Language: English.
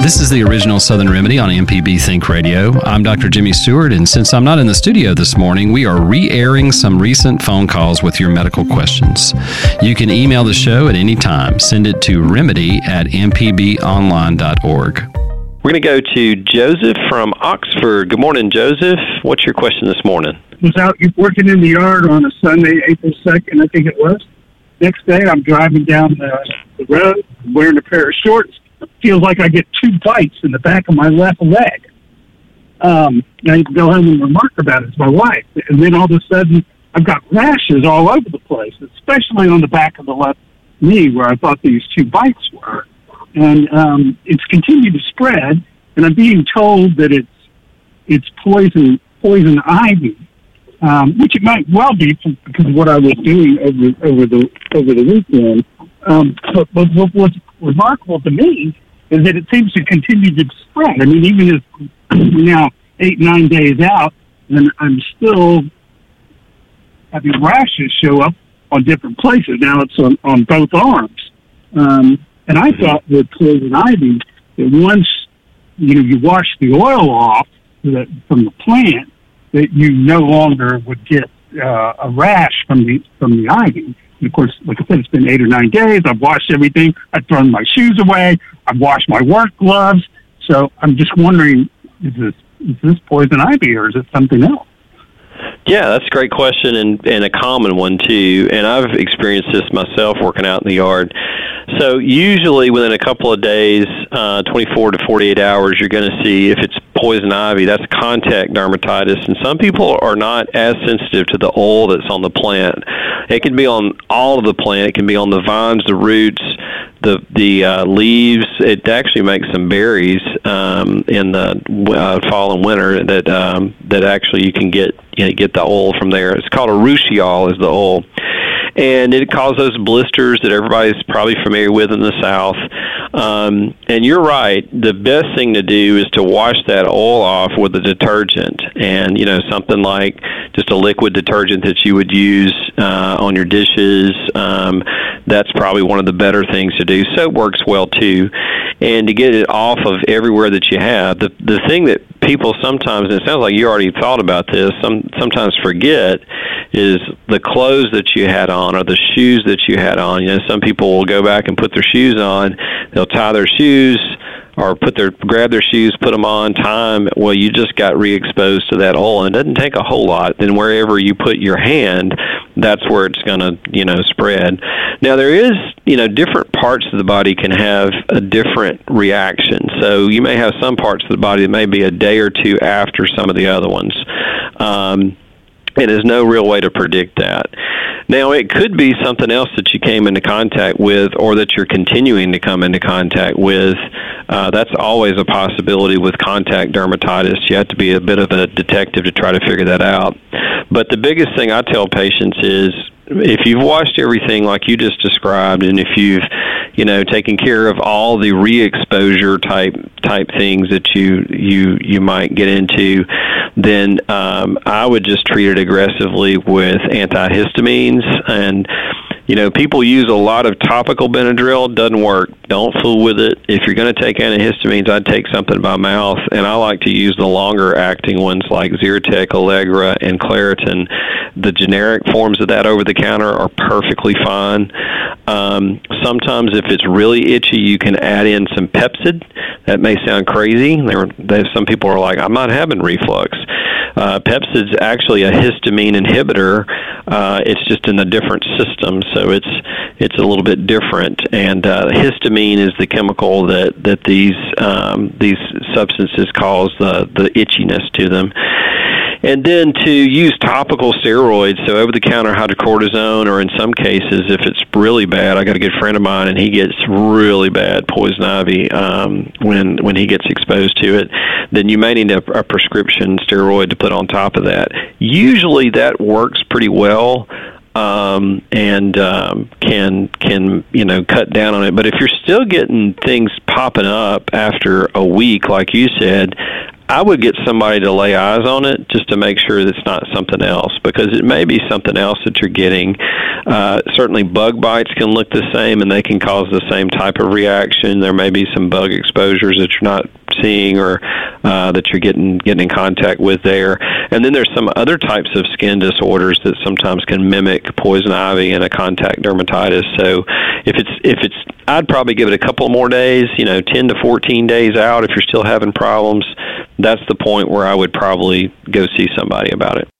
This is the original Southern Remedy on MPB Think Radio. I'm Dr. Jimmy Stewart, and since I'm not in the studio this morning, we are re-airing some recent phone calls with your medical questions. You can email the show at any time. Send it to remedy@mpbonline.org. We're going to go to Joseph from Oxford. Good morning, Joseph. What's your question this morning? I was out working in the yard on a Sunday, April 2nd, I think it was. Next day, I'm driving down the road, wearing a pair of shorts. It feels like I get 2 bites in the back of my left leg. I go home and remark about it to my wife. And then all of a sudden, I've got rashes all over the place, especially on the back of the left knee where I thought these 2 bites were. And it's continued to spread, and I'm being told that it's poison ivy, which it might well be because of what I was doing over the weekend. But what's remarkable to me is that it seems to continue to spread. I mean, even if now 8-9 days out, and I'm still having rashes show up on different places. Now it's on both arms. And I thought with poison ivy that once you wash the oil off from the plant, that you no longer would get a rash from the ivy. And of course, like I said, it's been 8 or 9 days. I've washed everything. I've thrown my shoes away. I've washed my work gloves. So I'm just wondering, is this poison ivy or is it something else? Yeah, that's a great question and a common one, too. And I've experienced this myself working out in the yard. So usually within a couple of days, 24 to 48 hours, you're going to see if it's poison ivy, that's contact dermatitis. And some people are not as sensitive to the oil that's on the plant. It can be on all of the plant. It can be on the vines, the roots, the leaves. It actually makes some berries in the fall and winter that actually you can get the oil from there. It's called a ruschiol is the oil. And it causes those blisters that everybody's probably familiar with in the South. And you're right. The best thing to do is to wash that oil off with a detergent. And, something like just a liquid detergent that you would use on your dishes. That's probably one of the better things to do. Soap works well, too. And to get it off of everywhere that you have. The thing that people sometimes, and it sounds like you already thought about this, sometimes forget is the clothes that you had on or the shoes that you had on. Some people will go back and put their shoes on. They'll tie their shoes or grab their shoes, put them on, tie them. Well, you just got re-exposed to that oil, and it doesn't take a whole lot. Then wherever you put your hand, that's where it's going to, spread. Now, there is, different parts of the body can have a different reaction. So you may have some parts of the body that may be a day or two after some of the other ones. And there's no real way to predict that. Now, it could be something else that you came into contact with or that you're continuing to come into contact with. That's always a possibility with contact dermatitis. You have to be a bit of a detective to try to figure that out. But the biggest thing I tell patients is if you've washed everything like you just described and if you've taken care of all the re-exposure type things that you might get into, then I would just treat it aggressively with antihistamines. And people use a lot of topical Benadryl. Doesn't work. Don't fool with it. If you're going to take antihistamines, I'd take something by mouth, and I like to use the longer-acting ones like Zyrtec, Allegra, and Claritin. The generic forms of that over-the-counter are perfectly fine. Sometimes if it's really itchy, you can add in some Pepcid. That may sound crazy. Some people are like, I'm not having reflux. Pepcid's actually a histamine inhibitor. It's just in a different system, so it's a little bit different. And histamine is the chemical that these substances cause the itchiness to them. And then to use topical steroids, so over-the-counter hydrocortisone, or in some cases, if it's really bad, I got a good friend of mine, and he gets really bad poison ivy when he gets exposed to it, then you may need a prescription steroid to put on top of that. Usually that works pretty well. And can cut down on it. But if you're still getting things popping up after a week, like you said, I would get somebody to lay eyes on it just to make sure that it's not something else, because it may be something else that you're getting. Certainly bug bites can look the same, and they can cause the same type of reaction. There may be some bug exposures that you're not seeing or that you're getting in contact with there. And then there's some other types of skin disorders that sometimes can mimic poison ivy and a contact dermatitis. So if it's I'd probably give it a couple more days, 10 to 14 days out. If you're still having problems, that's the point where I would probably go see somebody about it.